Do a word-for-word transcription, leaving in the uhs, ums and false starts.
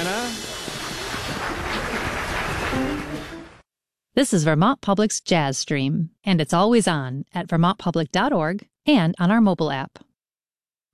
Anna? This is Vermont Public's Jazz Stream, and it's always on at vermont public dot org and on our mobile app.